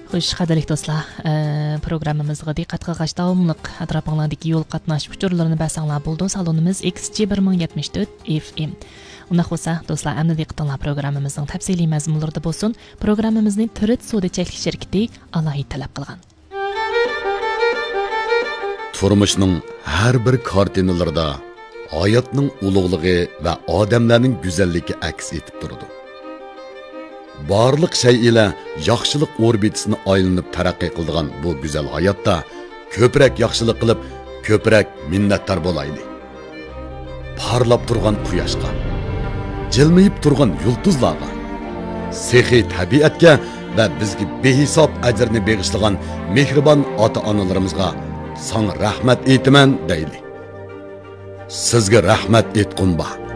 Xush qadrli do'stlar, programmamizga diqqat qilgach davomliq atrofinglardagi yo'l qatnash uchurlarini basanglar bo'ldi. Salonimiz XG 1074 FM. Unda bo'lsa, do'stlar, endi diqqatinglar programmamizning tafsiliy mazmunlarida bo'lsin. Programmamizning Tirit savdo cheklik shirkati alohida talab qilgan. Turmushning har bir kartinalarida hayotning ulug'ligi va odamlarning go'zalligi aks etib turadi. Barliq şey ile yaxşılık orbitisini aylanıp taraqqiy qildigan bu güzel hayatda köprek yaxşılık qilib, köprek minnattar bolaylı. Parlap turgan quyoshga, jilmayib turgan yulduzlarga, sehi tabiatga va bizga behisob ajrni beg'ishlagan mehribon ota-onalarimizga sana rahmat etaman deyli. Sizga rahmat etqun ba.